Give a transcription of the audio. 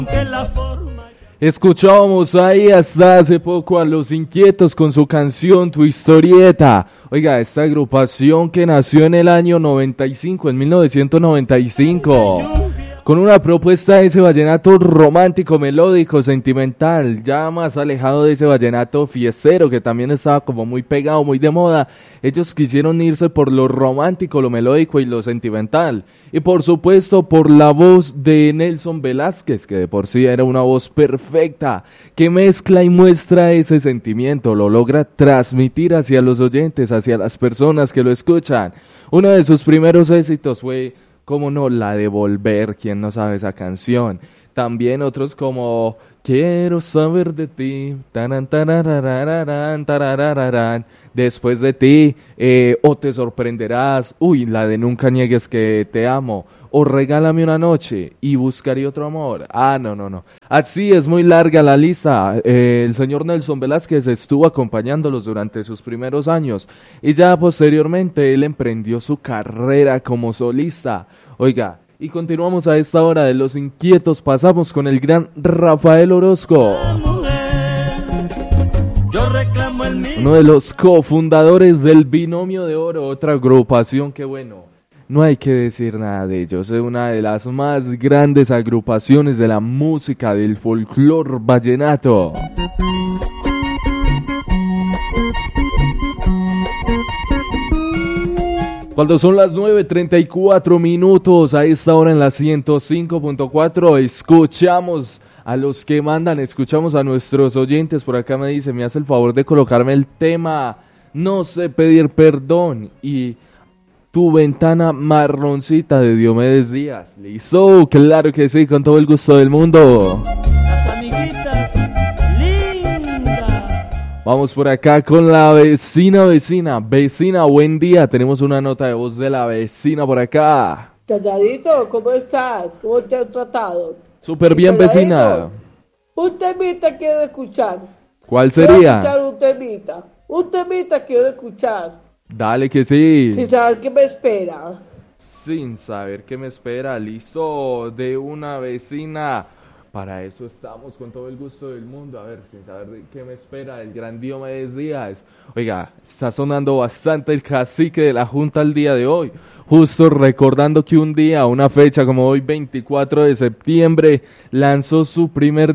Escuchábamos ahí hasta hace poco a Los Inquietos con su canción Tu Historieta. Oiga, esta agrupación que nació en el año 95, en 1995, con una propuesta de ese vallenato romántico, melódico, sentimental, ya más alejado de ese vallenato fiestero que también estaba como muy pegado, muy de moda. Ellos quisieron irse por lo romántico, lo melódico y lo sentimental. Y por supuesto por la voz de Nelson Velázquez, que de por sí era una voz perfecta, que mezcla y muestra ese sentimiento, lo logra transmitir hacia los oyentes, hacia las personas que lo escuchan. Uno de sus primeros éxitos fue, cómo no, la de Volver, ¿quién no sabe esa canción? También otros como Quiero saber de ti, taran, tararararán, tararararán, Después de ti, o Te sorprenderás, la de Nunca niegues que te amo, o Regálame una noche y buscaré otro amor. No. Así es muy larga la lista. El señor Nelson Velázquez estuvo acompañándolos durante sus primeros años y ya posteriormente él emprendió su carrera como solista. Oiga, y continuamos a esta hora de Los Inquietos, pasamos con el gran Rafael Orozco, uno de los cofundadores del Binomio de Oro, otra agrupación que bueno, no hay que decir nada de ellos, es una de las más grandes agrupaciones de la música del folclore vallenato. Cuando son las 9:34 a esta hora en la 105.4, escuchamos a los que mandan, escuchamos a nuestros oyentes. Por acá me dice, me hace el favor de colocarme el tema No sé pedir perdón y Tu ventana marroncita de Diomedes Díaz. ¿Listo? Claro que sí, con todo el gusto del mundo. Las amiguitas lindas. Vamos por acá con la vecina. Vecina, buen día. Tenemos una nota de voz de la vecina por acá. Talladito, ¿cómo estás? ¿Cómo te han tratado? Súper bien, vecina. Un temita quiero escuchar. ¿Cuál sería? Quiero escuchar un temita quiero escuchar. Dale que sí. Sin saber qué me espera. Sin saber qué me espera. Listo, de una vecina. Para eso estamos, con todo el gusto del mundo. A ver, sin saber qué me espera, el gran Diomedes Díaz. Oiga, está sonando bastante el cacique de la Junta el día de hoy. Justo recordando que un día, una fecha como hoy, 24 de septiembre, lanzó su primer